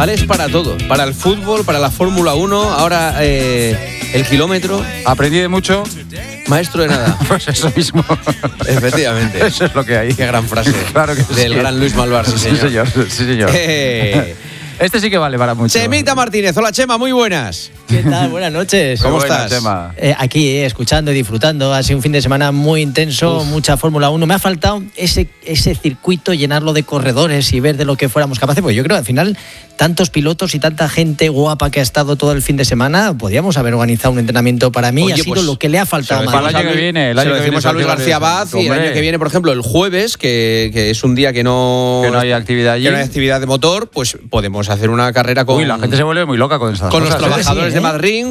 ¿vale? Es para todo, para el fútbol, para la Fórmula 1, ahora el kilómetro. Aprendí de mucho. Maestro de nada. Pues eso mismo. Efectivamente. Eso es lo que hay. Qué gran frase. Claro que del sí. gran Luis Malvar, sí señor. Sí, señor. Este sí que vale para mucho. Chemita Martínez, hola Chema, muy buenas. ¿Qué tal? Buenas noches. ¿Cómo Muy buena, estás? Chema. Aquí, escuchando y disfrutando. Ha sido un fin de semana muy intenso, mucha Fórmula 1. Me ha faltado ese circuito, llenarlo de corredores y ver de lo que fuéramos capaces. Pues yo creo que al final, tantos pilotos y tanta gente guapa que ha estado todo el fin de semana, podíamos haber organizado un entrenamiento para mí. Oye, ha sido pues, lo que le ha faltado. Para el año que viene. Se lo decimos a Luis García Abad, y el año que viene, por ejemplo, el jueves, que es un día que no hay actividad allí. Que no hay actividad de motor, pues podemos hacer una carrera con... Uy, la gente se vuelve muy loca con esas con cosas. los trabajadores sí, de Madrid,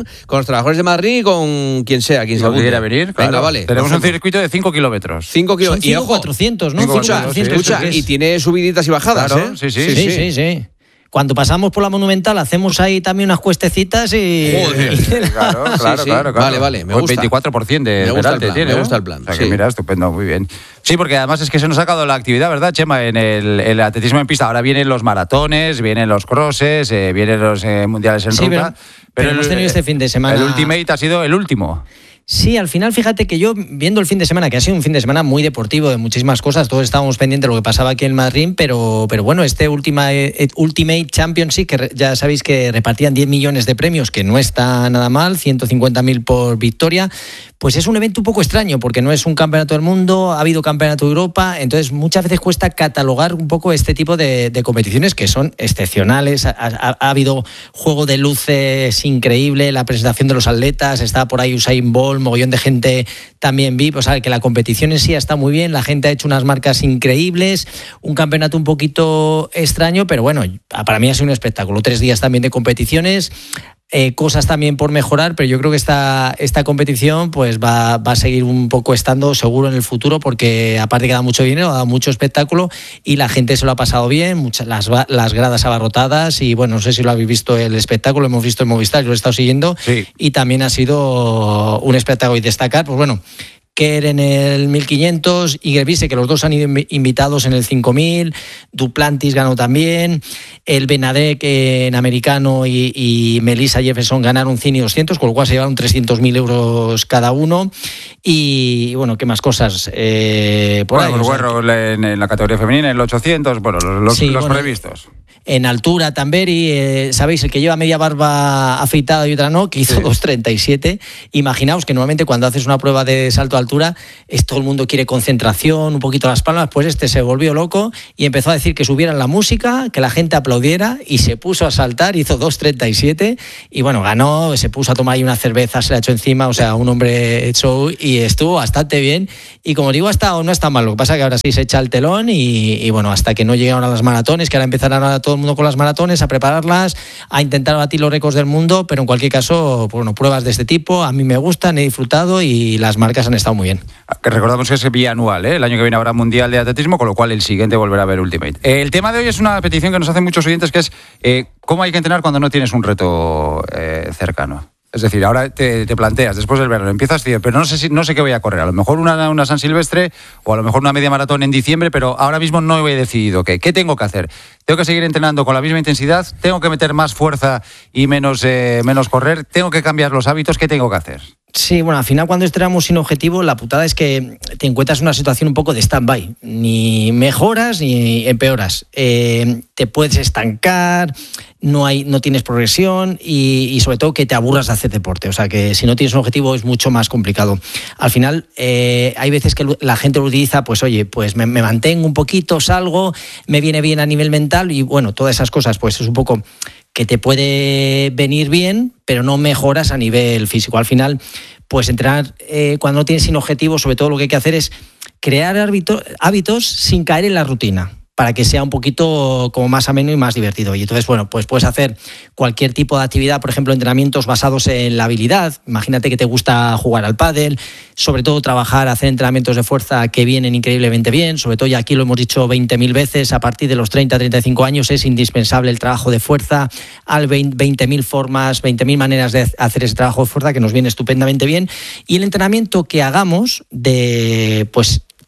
y con quien sea, quien se Si quiera apunte. venir, Venga, claro. vale. Tenemos un circuito de 5 kilómetros. 5 Son kilómetros. Y ojo, 400, ¿no? 400, escucha, y tiene subiditas y bajadas, Claro, ¿eh? sí. Cuando pasamos por la Monumental hacemos ahí también unas cuestecitas y... Joder. Claro. Vale, me gusta. 24% de Me gusta el peralte plan, tiene. me gusta el plan, O sea que sí. mira, estupendo, muy bien. Sí, porque además es que se nos ha acabado la actividad, ¿verdad, Chema? En el atletismo en pista. Ahora vienen los maratones, vienen los crosses, vienen los mundiales en Sí, ruta. pero hemos tenido este fin de semana... El Ultimate ha sido el último. Sí, al final fíjate que yo, viendo el fin de semana, que ha sido un fin de semana muy deportivo, de muchísimas cosas, todos estábamos pendientes de lo que pasaba aquí en Madrid, pero bueno, este Ultimate Championship, que ya sabéis que repartían 10 millones de premios, que no está nada mal, 150.000 por victoria, pues es un evento un poco extraño, porque no es un campeonato del mundo, ha habido campeonato de Europa, entonces muchas veces cuesta catalogar un poco este tipo de competiciones que son excepcionales. Ha habido juego de luces increíble, la presentación de los atletas, está por ahí Usain Bolt, mogollón de gente también VIP, o sea que la competición en sí está muy bien, la gente ha hecho unas marcas increíbles, un campeonato un poquito extraño, pero bueno, para mí ha sido un espectáculo, 3 días también de competiciones, cosas también por mejorar, pero yo creo que esta competición pues va a seguir un poco estando seguro en el futuro, porque aparte que da mucho dinero, ha dado mucho espectáculo y la gente se lo ha pasado bien, las gradas abarrotadas y bueno, no sé si lo habéis visto el espectáculo, lo hemos visto en Movistar, yo lo he estado siguiendo, sí. Y también ha sido un espectáculo. Y destacar, pues bueno, Kerr en el 1500, Igervise, que los dos han ido invitados en el 5000, Duplantis ganó también, el Benadek en americano y Melissa Jefferson ganaron 100 y 200, con lo cual se llevaron 300.000 euros cada uno. Y bueno, ¿qué más cosas? En la categoría femenina, en el 800, los previstos. En altura, Tamberi, sabéis, el que lleva media barba afeitada y otra no, que hizo 2.37. Imaginaos que normalmente cuando haces una prueba de salto a altura, todo el mundo quiere concentración, un poquito las palmas, pues este se volvió loco y empezó a decir que subieran la música, que la gente aplaudiera y se puso a saltar, hizo 2.37 y bueno, ganó, se puso a tomar ahí una cerveza, se la echó encima, o sea, un hombre show y estuvo bastante bien. Y como digo, no está mal, lo que pasa es que ahora sí se echa el telón y bueno, hasta que no llegaron a las maratones, que ahora empezarán a todo el mundo con las maratones, a prepararlas, a intentar batir los récords del mundo, pero en cualquier caso, bueno, pruebas de este tipo a mí me gustan, he disfrutado y las marcas han estado muy bien. Que recordamos que es bianual, ¿eh? El año que viene habrá Mundial de Atletismo, con lo cual el siguiente volverá a haber Ultimate. El tema de hoy es una petición que nos hacen muchos oyentes, que es ¿cómo hay que entrenar cuando no tienes un reto cercano? Es decir, ahora te planteas, después del verano, empiezas a decir, pero no sé qué voy a correr. A lo mejor una San Silvestre o a lo mejor una media maratón en diciembre, pero ahora mismo no he decidido qué. ¿Qué tengo que hacer? ¿Tengo que seguir entrenando con la misma intensidad? ¿Tengo que meter más fuerza y menos correr? ¿Tengo que cambiar los hábitos? ¿Qué tengo que hacer? Sí, bueno, al final cuando entrenamos sin objetivo, la putada es que te encuentras en una situación un poco de stand-by. Ni mejoras ni empeoras. Te puedes estancar, no tienes progresión y sobre todo que te aburras de hacer deporte. O sea que si no tienes un objetivo es mucho más complicado. Al final hay veces que la gente lo utiliza, pues oye, pues me mantengo un poquito, salgo, me viene bien a nivel mental y bueno, todas esas cosas, pues es un poco que te puede venir bien, pero no mejoras a nivel físico. Al final, pues entrenar cuando no tienes sin objetivo, sobre todo lo que hay que hacer es crear hábitos sin caer en la rutina, para que sea un poquito como más ameno y más divertido. Y entonces, bueno, pues puedes hacer cualquier tipo de actividad, por ejemplo, entrenamientos basados en la habilidad. Imagínate que te gusta jugar al pádel, sobre todo hacer entrenamientos de fuerza que vienen increíblemente bien, sobre todo, y aquí lo hemos dicho 20.000 veces, a partir de los 30-35 años es indispensable el trabajo de fuerza, 20.000 formas, 20.000 maneras de hacer ese trabajo de fuerza que nos viene estupendamente bien. Y el entrenamiento que hagamos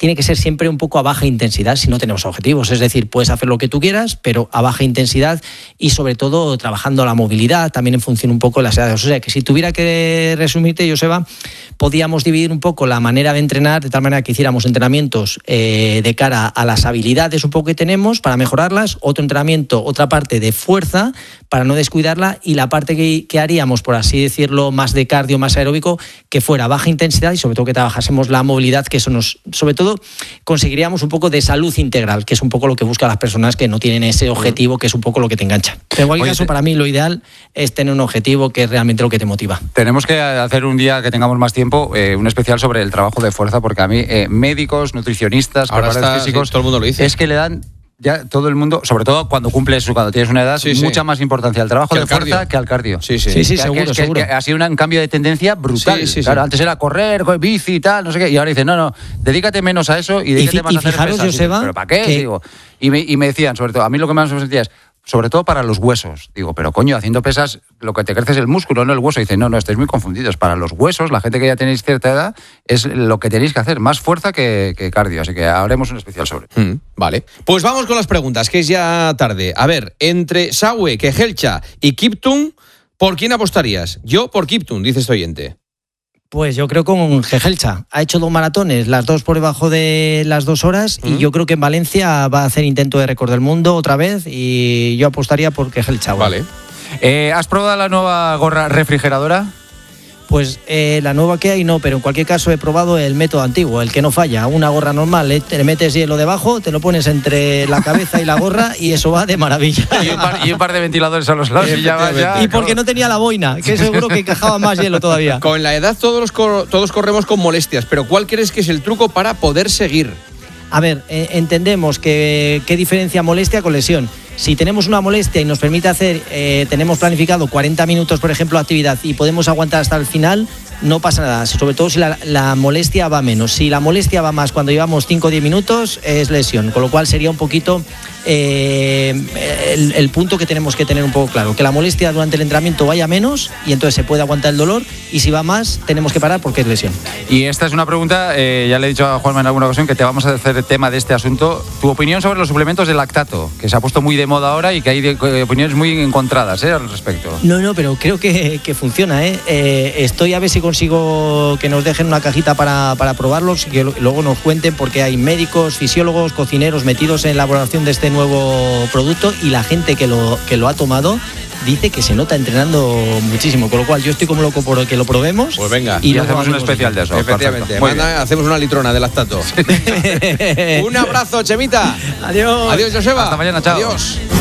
tiene que ser siempre un poco a baja intensidad si no tenemos objetivos. Es decir, puedes hacer lo que tú quieras, pero a baja intensidad y sobre todo trabajando la movilidad, también en función un poco de las edades. O sea, que si tuviera que resumirte, Joseba, podíamos dividir un poco la manera de entrenar de tal manera que hiciéramos entrenamientos de cara a las habilidades un poco que tenemos para mejorarlas, otro entrenamiento, otra parte de fuerza para no descuidarla y la parte que haríamos, por así decirlo, más de cardio, más aeróbico, que fuera baja intensidad y sobre todo que trabajásemos la movilidad, que eso nos, sobre todo, conseguiríamos un poco de salud integral, que es un poco lo que buscan las personas que no tienen ese objetivo, que es un poco lo que te engancha. Pero en cualquier caso, para mí lo ideal es tener un objetivo que es realmente lo que te motiva. Tenemos que hacer un día que tengamos más tiempo, un especial sobre el trabajo de fuerza, porque a mí médicos, nutricionistas, preparadores físicos, todo el mundo lo dice. Es que le dan ya todo el mundo, sobre todo cuando tienes una edad, mucha más importancia al trabajo de fuerza que al cardio. Sí, seguro. Que ha sido un cambio de tendencia brutal. Claro, antes era correr, bici y tal, no sé qué, y ahora dicen, no, dedícate menos a eso y dedícate más a hacer pesas. Joseba, ¿pero para qué? Digo, y me decían, sobre todo, a mí lo que más me sentía es, sobre todo para los huesos. Digo, pero coño, haciendo pesas, lo que te crece es el músculo, no el hueso. Y dicen, no, estáis muy confundidos. Para los huesos, la gente que ya tenéis cierta edad, es lo que tenéis que hacer, más fuerza que cardio. Así que haremos un especial sobre. Vale. Pues vamos con las preguntas, que es ya tarde. A ver, entre Saue, Kejelcha y Kiptum, ¿por quién apostarías? Yo por Kiptum, dice este oyente. Pues yo creo con Kejelcha. Ha hecho 2 maratones, las 2 por debajo de las 2 horas y yo creo que en Valencia va a hacer intento de récord del mundo otra vez y yo apostaría por Kejelcha. Vale. ¿Has probado la nueva gorra refrigeradora? Pues la nueva que hay no, pero en cualquier caso he probado el método antiguo, el que no falla. Una gorra normal, le metes hielo debajo, te lo pones entre la cabeza y la gorra y eso va de maravilla. Y un par de ventiladores a los lados y ya va ya. Y porque no tenía la boina, que seguro que encajaba más hielo todavía. Con la edad todos corremos con molestias, pero ¿cuál crees que es el truco para poder seguir? A ver, entendemos que qué diferencia molestia con lesión. Si tenemos una molestia y nos permite hacer, tenemos planificado 40 minutos, por ejemplo, de actividad y podemos aguantar hasta el final, no pasa nada, sobre todo si la molestia va menos. Si la molestia va más cuando llevamos 5 o 10 minutos, es lesión, con lo cual sería un poquito el punto que tenemos que tener un poco claro, que la molestia durante el entrenamiento vaya menos y entonces se puede aguantar el dolor, y si va más, tenemos que parar porque es lesión. Y esta es una pregunta, ya le he dicho a Juanma en alguna ocasión que te vamos a hacer el tema de este asunto. Tu opinión sobre los suplementos de lactato, que se ha puesto muy de moda ahora y que hay opiniones muy encontradas al respecto. No, pero creo que funciona. Estoy a ver si consigo que nos dejen una cajita para probarlos y que luego nos cuenten, porque hay médicos, fisiólogos, cocineros metidos en la elaboración de este nuevo producto y la gente que lo ha tomado dice que se nota entrenando muchísimo, con lo cual yo estoy como loco por que lo probemos. Pues venga, y hacemos un especial de eso. Efectivamente, hacemos una litrona de lactato. Un abrazo, Chemita. Adiós. Adiós, Joseba. Hasta mañana, chao. Adiós.